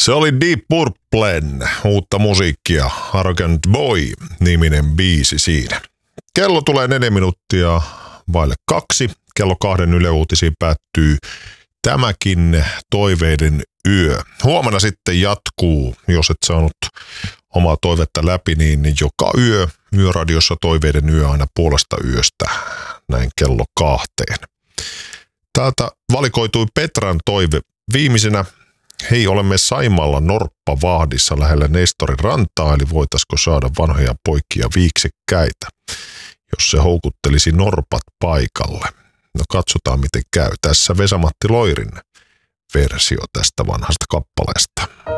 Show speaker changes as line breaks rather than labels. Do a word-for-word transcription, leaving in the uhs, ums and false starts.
Se oli Deep Purplen uutta musiikkia, Arrogant Boy-niminen biisi siinä. Kello tulee neljä minuuttia vaille kaksi. Kello kahden Yle Uutisiin päättyy tämäkin toiveiden yö. Huomenna sitten jatkuu, jos et saanut omaa toivetta läpi, niin joka yö Yöradiossa toiveiden yö aina puolesta yöstä, näin kello kahteen. Täältä valikoitui Petran toive viimeisenä. Hei, olemme Saimaalla Norppavahdissa lähellä Nestorin rantaa, eli voitaisiko saada vanhoja poikia viiksekkäitä, jos se houkuttelisi norpat paikalle. No katsotaan miten käy. Tässä Vesa-Matti Loirin versio tästä vanhasta kappaleesta.